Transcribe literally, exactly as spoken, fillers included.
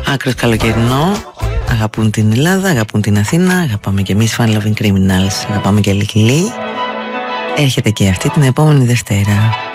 άκρος καλοκαιρινό. Αγαπούν την Ελλάδα, αγαπούν την Αθήνα. Αγαπάμε και εμείς Fun Loving Criminals. Αγαπάμε και Lick Lee. Έρχεται και αυτή την επόμενη Δευτέρα.